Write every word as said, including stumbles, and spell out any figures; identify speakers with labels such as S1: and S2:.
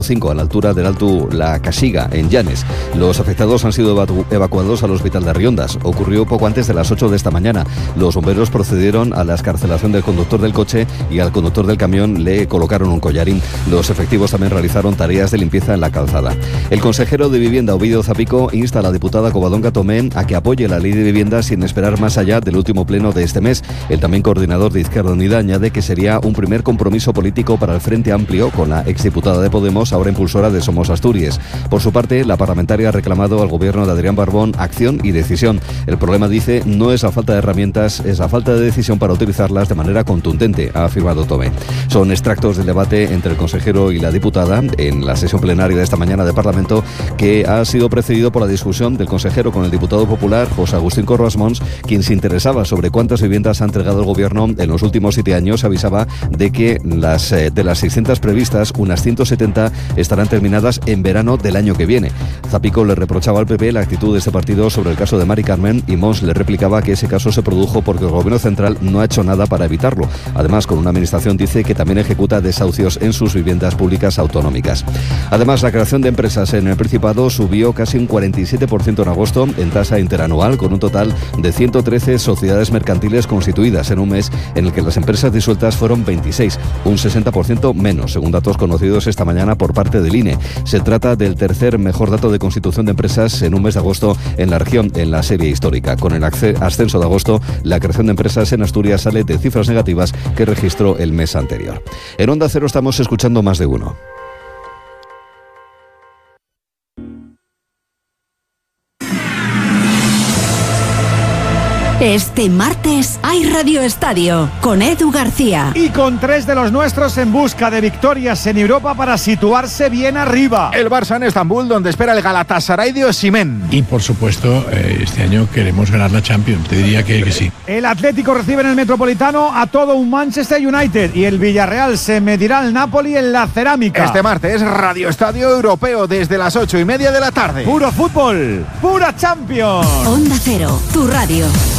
S1: cinco a la altura del Alto La Casiga, en Llanes. Los afectados han sido evacu- evacuados al hospital de Riondas. Ocurrió poco antes de las ocho de esta mañana. Los bomberos procedieron a la excarcelación del conductor del coche y al conductor del camión le colocaron un collarín. Los efectivos también realizaron tareas de limpieza en la calzada. El consejero de Vivienda, Ovidio Zapico, insta a la diputada Covadonga Tomé a que apoye la ley de vivienda sin esperar más allá del último pleno de este mes. El también coordinador de Izquierda Unida añade que sería un primer compromiso político para el Frente Amplio con la exdiputada de Podemos, ahora impulsora de Somos Asturias. Por su parte, la parlamentaria ha reclamado al gobierno de Adrián Barbón acción y decisión. El problema, dice, no es la falta de herramientas, es la falta de decisión para utilizarlas de manera contundente, ha afirmado Tomé. Son extractos del debate entre el consejero y la diputada en la sesión plenaria de esta mañana de Parlamento, que ha sido precedido por la discusión del consejero con el diputado popular José Agustín Corroas Mons, quien se interesaba sobre cuántas viviendas ha entregado el gobierno en los últimos siete años. Avisaba de que las eh, de las seiscientas previstas, unas ciento setenta estarán terminadas en verano del año que viene. Zapico le reprochaba al P P la actitud de este partido sobre el caso de Mari Carmen y Mons le replicaba que ese caso se produjo porque el gobierno central no ha hecho nada para evitarlo. Además, con una administración, dice, que también ejecuta desahucios en sus viviendas públicas autonómicas. Además, la creación de empresas en el Principado subió casi un cuarenta y siete por ciento en agosto en tasa interanual, con un total de ciento trece sociedades mercantiles constituidas en un mes en el que las empresas disueltas fueron veintiséis, un sesenta por ciento menos, según datos conocidos esta mañana por parte del I N E. Se trata del tercer mejor dato de constitución de empresas en un mes de agosto en la región en la serie histórica. Con el ascenso de agosto, la creación de empresas en Asturias sale de cifras negativas que registró el mes anterior. En Onda Cero estamos escuchando Más de Uno.
S2: Este martes hay Radio Estadio con Edu García.
S3: Y con tres de los nuestros en busca de victorias en Europa para situarse bien arriba.
S4: El Barça en Estambul, donde espera el Galatasaray de Osimhen.
S5: Y por supuesto, este año queremos ganar la Champions. Te diría que, que sí.
S3: El Atlético recibe en el Metropolitano a todo un Manchester United. Y el Villarreal se medirá al Napoli en la Cerámica.
S4: Este martes, Radio Estadio Europeo desde las ocho y media de la tarde.
S3: Puro fútbol, pura Champions.
S2: Onda Cero, tu radio.